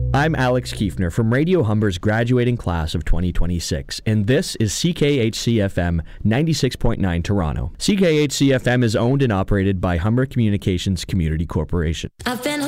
I'm Alex Kiefner from Radio Humber's graduating class of 2026, and this is CKHC-FM 96.9 Toronto. CKHC-FM is owned and operated by Humber Communications Community Corporation. I've been